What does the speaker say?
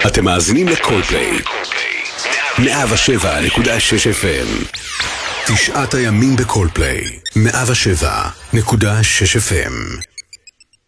אתם מאזינים לקולפליי 107.6 FM. תשעת הימים בקולפליי 107.6 FM.